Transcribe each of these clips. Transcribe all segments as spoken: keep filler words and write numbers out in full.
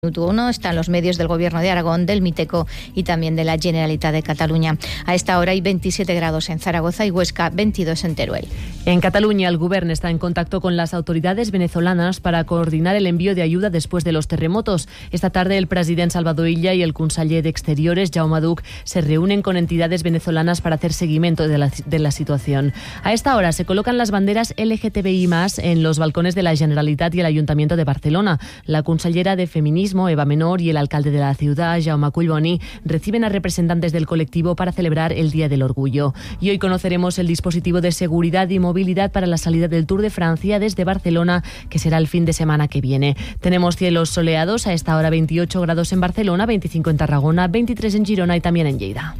Minuto uno están los medios del Gobierno de Aragón, del Miteco y también de la Generalitat de Cataluña. A esta hora hay veintisiete grados en Zaragoza y Huesca, veintidós en Teruel. En Cataluña, el Govern está en contacto con las autoridades venezolanas para coordinar el envío de ayuda después de los terremotos. Esta tarde, el presidente Salvador Illa y el conseller d'Exteriores, Jaume Duch, se reúnen con entidades venezolanas para hacer seguimiento de la, de la situación. A esta hora se colocan las banderas L G T B I más, en los balcones de la Generalitat y el Ayuntamiento de Barcelona. La consellera de Feminismo, Eva Menor, y el alcalde de la ciudad, Jaume Collboni, reciben a representantes del colectivo para celebrar el Día del Orgullo. Y hoy conoceremos el dispositivo de seguridad y movilidad para la salida del Tour de Francia desde Barcelona, que será el fin de semana que viene. Tenemos cielos soleados, a esta hora veintiocho grados en Barcelona, veinticinco en Tarragona, veintitrés en Girona y también en Lleida.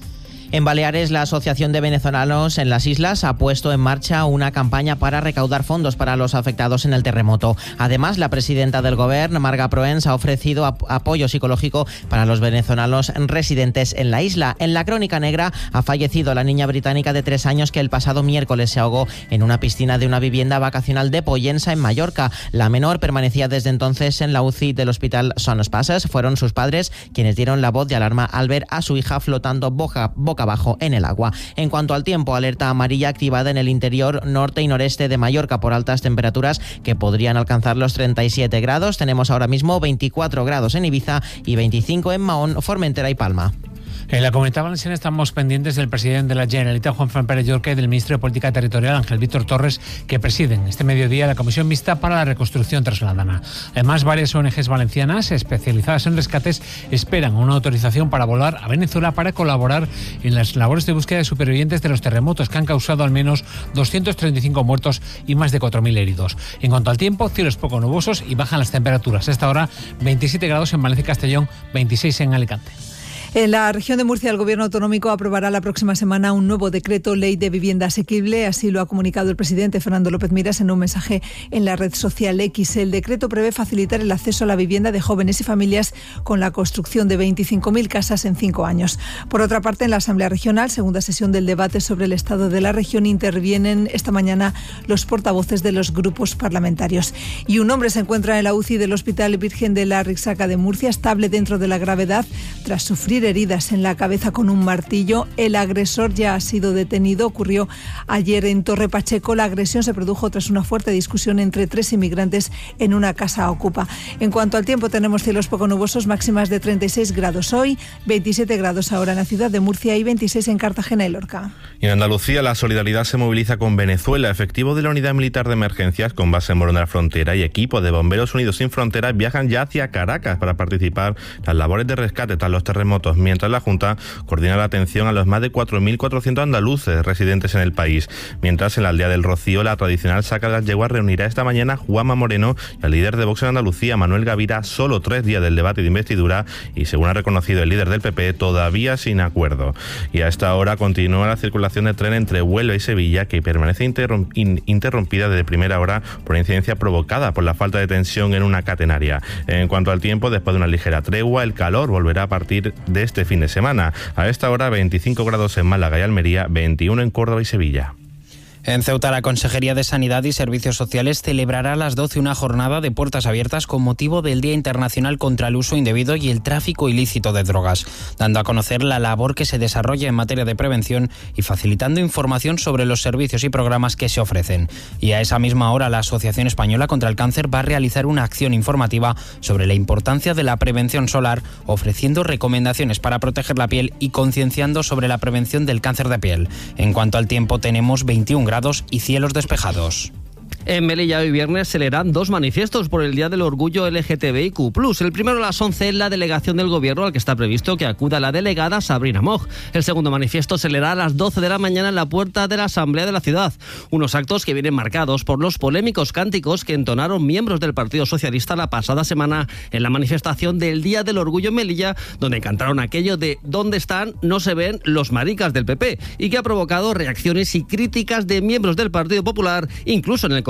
En Baleares, la Asociación de Venezolanos en las Islas ha puesto en marcha una campaña para recaudar fondos para los afectados en el terremoto. Además, la presidenta del Gobierno, Marga Proens, ha ofrecido ap- apoyo psicológico para los venezolanos residentes en la isla. En la crónica negra ha fallecido la niña británica de tres años que el pasado miércoles se ahogó en una piscina de una vivienda vacacional de Pollensa, en Mallorca. La menor permanecía desde entonces en la U C I del hospital Son Espases. Fueron sus padres quienes dieron la voz de alarma al ver a su hija flotando boca, boca abajo en el agua. En cuanto al tiempo, alerta amarilla activada en el interior norte y noreste de Mallorca por altas temperaturas que podrían alcanzar los treinta y siete grados. Tenemos ahora mismo veinticuatro grados en Ibiza y veinticinco en Mahón, Formentera y Palma. En la Comunitat Valenciana estamos pendientes del presidente de la Generalitat, Juanfran Pérez Llorca, y del ministro de Política Territorial, Ángel Víctor Torres, que presiden este mediodía la Comisión Mixta para la Reconstrucción Trasladana. Además, varias O N Ges valencianas especializadas en rescates esperan una autorización para volar a Venezuela para colaborar en las labores de búsqueda de supervivientes de los terremotos que han causado al menos doscientos treinta y cinco muertos y más de cuatro mil heridos. En cuanto al tiempo, cielos poco nubosos y bajan las temperaturas. A esta hora, veintisiete grados en Valencia y Castellón, veintiséis en Alicante. En la región de Murcia, el Gobierno autonómico aprobará la próxima semana un nuevo decreto ley de vivienda asequible. Así lo ha comunicado el presidente Fernando López Miras en un mensaje en la red social X. El decreto prevé facilitar el acceso a la vivienda de jóvenes y familias con la construcción de veinticinco mil casas en cinco años. Por otra parte, en la Asamblea Regional, segunda sesión del debate sobre el estado de la región, intervienen esta mañana los portavoces de los grupos parlamentarios. Y un hombre se encuentra en la U C I del Hospital Virgen de la Rixaca de Murcia, estable dentro de la gravedad, tras sufrir heridas en la cabeza con un martillo. El agresor ya ha sido detenido. Ocurrió ayer en Torre Pacheco. La agresión se produjo tras una fuerte discusión entre tres inmigrantes en una casa ocupa. En cuanto al tiempo, tenemos cielos poco nubosos, máximas de treinta y seis grados hoy, veintisiete grados ahora en la ciudad de Murcia y veintiséis en Cartagena y Lorca. Y en Andalucía, la solidaridad se moviliza con Venezuela. Efectivos de la Unidad Militar de Emergencias con base en Morón de la Frontera y equipos de Bomberos Unidos Sin Fronteras viajan ya hacia Caracas para participar en las labores de rescate tras los terremotos, mientras la Junta coordina la atención a los más de cuatro mil cuatrocientos andaluces residentes en el país. Mientras, en la aldea del Rocío, la tradicional saca de las yeguas reunirá esta mañana a Juanma Moreno y al líder de Vox en Andalucía, Manuel Gavira, solo tres días del debate de investidura y, según ha reconocido el líder del P P, todavía sin acuerdo. Y a esta hora continúa la circulación de tren entre Huelva y Sevilla, que permanece interrum- in- interrumpida desde primera hora por incidencia provocada por la falta de tensión en una catenaria. En cuanto al tiempo, después de una ligera tregua, el calor volverá a partir de este fin de semana. A esta hora, veinticinco grados en Málaga y Almería, veintiuno en Córdoba y Sevilla. En Ceuta, la Consejería de Sanidad y Servicios Sociales celebrará a las doce una jornada de puertas abiertas con motivo del Día Internacional contra el Uso Indebido y el Tráfico Ilícito de Drogas, dando a conocer la labor que se desarrolla en materia de prevención y facilitando información sobre los servicios y programas que se ofrecen. Y a esa misma hora, la Asociación Española contra el Cáncer va a realizar una acción informativa sobre la importancia de la prevención solar, ofreciendo recomendaciones para proteger la piel y concienciando sobre la prevención del cáncer de piel. En cuanto al tiempo, tenemos veintiún grados y cielos despejados. En Melilla hoy viernes se leerán dos manifiestos por el Día del Orgullo L G T B I Q plus. El primero a las once en la delegación del Gobierno, al que está previsto que acuda la delegada Sabrina Moj. El segundo manifiesto se leerá a las doce de la mañana en la puerta de la Asamblea de la ciudad. Unos actos que vienen marcados por los polémicos cánticos que entonaron miembros del Partido Socialista la pasada semana en la manifestación del Día del Orgullo en Melilla, donde cantaron aquello de ¿dónde están? No se ven los maricas del P P, y que ha provocado reacciones y críticas de miembros del Partido Popular, incluso en el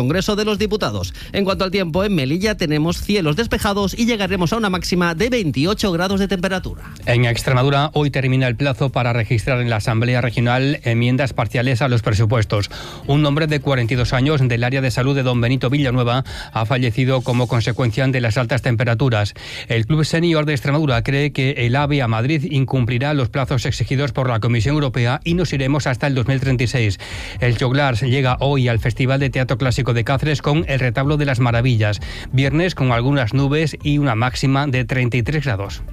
Congreso de los Diputados. En cuanto al tiempo, en Melilla tenemos cielos despejados y llegaremos a una máxima de veintiocho grados de temperatura. En Extremadura, hoy termina el plazo para registrar en la Asamblea Regional enmiendas parciales a los presupuestos. Un hombre de cuarenta y dos años del área de salud de Don Benito Villanueva ha fallecido como consecuencia de las altas temperaturas. El Club Senior de Extremadura cree que el AVE a Madrid incumplirá los plazos exigidos por la Comisión Europea y nos iremos hasta el dos mil treinta y seis. El Joglars llega hoy al Festival de Teatro Clásico de Cáceres con el Retablo de las Maravillas. Viernes con algunas nubes y una máxima de treinta y tres grados.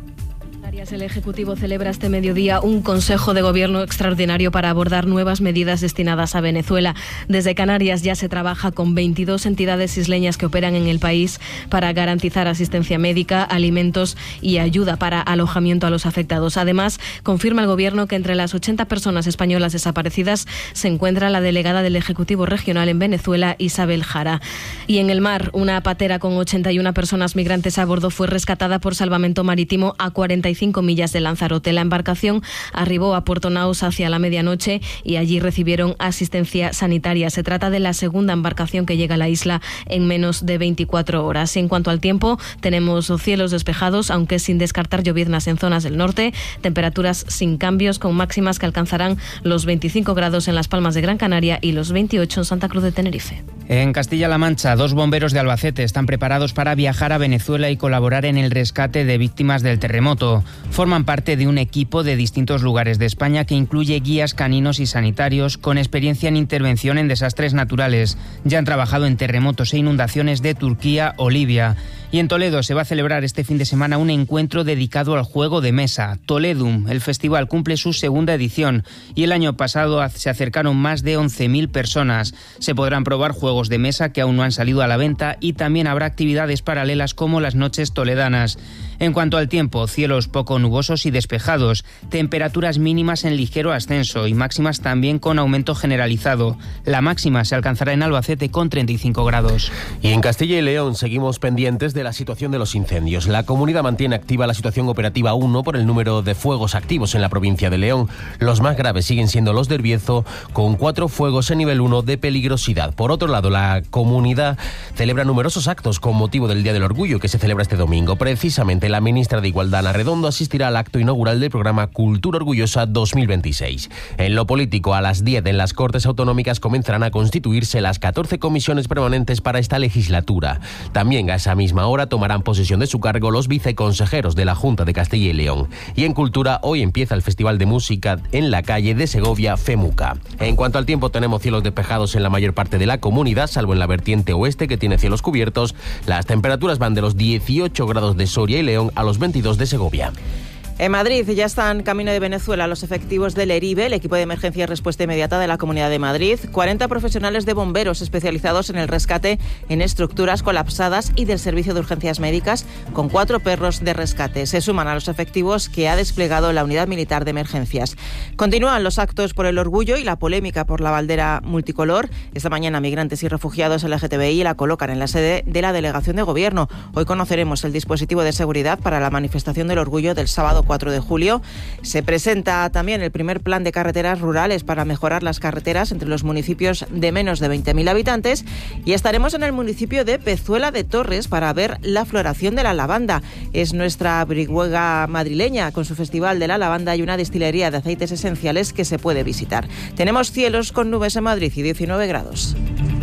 El Ejecutivo celebra este mediodía un Consejo de Gobierno extraordinario para abordar nuevas medidas destinadas a Venezuela. Desde Canarias ya se trabaja con veintidós entidades isleñas que operan en el país para garantizar asistencia médica, alimentos y ayuda para alojamiento a los afectados. Además, confirma el Gobierno que entre las ochenta personas españolas desaparecidas se encuentra la delegada del Ejecutivo Regional en Venezuela, Isabel Jara. Y en el mar, una patera con ochenta y una personas migrantes a bordo fue rescatada por salvamento marítimo a cuarenta y cinco millas de Lanzarote. La embarcación arribó a Puerto Naos hacia la medianoche y allí recibieron asistencia sanitaria. Se trata de la segunda embarcación que llega a la isla en menos de veinticuatro horas. En cuanto al tiempo, tenemos cielos despejados, aunque sin descartar lloviznas en zonas del norte, temperaturas sin cambios, con máximas que alcanzarán los veinticinco grados en Las Palmas de Gran Canaria y los veintiocho en Santa Cruz de Tenerife. En Castilla-La Mancha, dos bomberos de Albacete están preparados para viajar a Venezuela y colaborar en el rescate de víctimas del terremoto. Forman parte de un equipo de distintos lugares de España que incluye guías caninos y sanitarios con experiencia en intervención en desastres naturales. Ya han trabajado en terremotos e inundaciones de Turquía o Libia. Y en Toledo se va a celebrar este fin de semana un encuentro dedicado al juego de mesa. Toledum, el festival, cumple su segunda edición y el año pasado se acercaron más de once mil personas. Se podrán probar juegos de mesa que aún no han salido a la venta y también habrá actividades paralelas como las noches toledanas. En cuanto al tiempo, cielos poco nubosos y despejados, temperaturas mínimas en ligero ascenso y máximas también con aumento generalizado. La máxima se alcanzará en Albacete con treinta y cinco grados. Y en Castilla y León seguimos pendientes de la situación de los incendios. La comunidad mantiene activa la situación operativa uno por el número de fuegos activos en la provincia de León. Los más graves siguen siendo los del Bierzo, con cuatro fuegos en nivel uno de peligrosidad. Por otro lado, la comunidad celebra numerosos actos con motivo del Día del Orgullo que se celebra este domingo. Precisamente la ministra de Igualdad, Ana Redondo, asistirá al acto inaugural del programa Cultura Orgullosa dos mil veintiséis. En lo político, a las diez en las Cortes Autonómicas comenzarán a constituirse las catorce comisiones permanentes para esta legislatura. También a esa misma hora tomarán posesión de su cargo los viceconsejeros de la Junta de Castilla y León. Y en Cultura, hoy empieza el Festival de Música en la calle de Segovia, FEMUCA. En cuanto al tiempo, tenemos cielos despejados en la mayor parte de la comunidad, salvo en la vertiente oeste, que tiene cielos cubiertos. Las temperaturas van de los dieciocho grados de Soria y León a los veintidós de Segovia. En Madrid ya están camino de Venezuela los efectivos del ERIBE, el equipo de emergencia y respuesta inmediata de la Comunidad de Madrid, cuarenta profesionales de bomberos especializados en el rescate en estructuras colapsadas y del servicio de urgencias médicas, con cuatro perros de rescate. Se suman a los efectivos que ha desplegado la Unidad Militar de Emergencias. Continúan los actos por el orgullo y la polémica por la bandera multicolor. Esta mañana migrantes y refugiados L G T B I la colocan en la sede de la Delegación de Gobierno. Hoy conoceremos el dispositivo de seguridad para la manifestación del orgullo del sábado cuatro de julio. Se presenta también el primer plan de carreteras rurales para mejorar las carreteras entre los municipios de menos de veinte mil habitantes y estaremos en el municipio de Pezuela de Torres para ver la floración de la lavanda. Es nuestra brihuega madrileña con su festival de la lavanda y una destilería de aceites esenciales que se puede visitar. Tenemos cielos con nubes en Madrid y diecinueve grados.